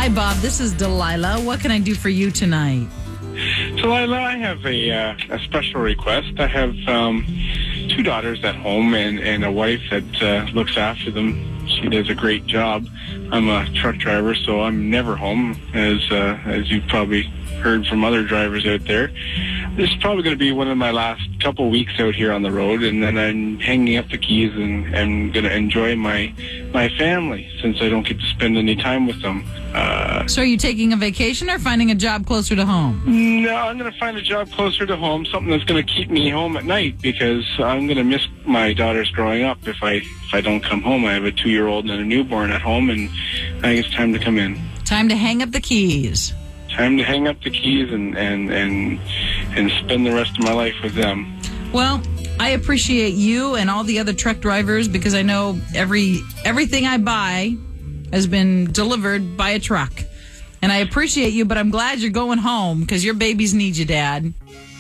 Hi, Bob. This is Delilah. What can I do for you tonight? Delilah, I have a special request. I have two daughters at home and a wife that looks after them. She does a great job. I'm a truck driver, so I'm never home, as you've probably heard from other drivers out there. This is probably going to be one of my last couple weeks out here on the road, and then I'm hanging up the keys and going to enjoy my family since I don't get to spend any time with them. So are you taking a vacation or finding a job closer to home? No, I'm going to find a job closer to home, something that's going to keep me home at night, because I'm going to miss my daughters growing up if I don't come home. I have a 2-year-old and a newborn at home, and I think it's time to come in. Time to hang up the keys. Time to hang up the keys and spend the rest of my life with them. Well, I appreciate you and all the other truck drivers because I know everything I buy has been delivered by a truck. And I appreciate you, but I'm glad you're going home because your babies need you, Dad.